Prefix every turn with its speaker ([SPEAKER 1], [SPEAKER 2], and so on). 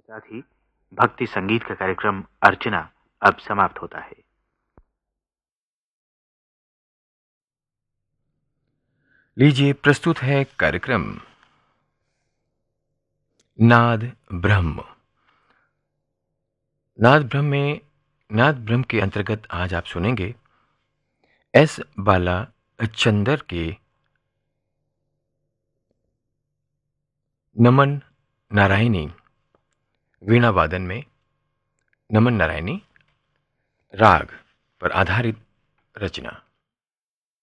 [SPEAKER 1] साथ ही भक्ति संगीत का कार्यक्रम अर्चना अब समाप्त होता है।
[SPEAKER 2] लीजिए प्रस्तुत है कार्यक्रम नाद ब्रह्म। नाद ब्रह्म के अंतर्गत आज आप सुनेंगे एस बाला चंदर के नमन नारायणी वीणा वादन में नमन नारायणी राग पर आधारित रचना।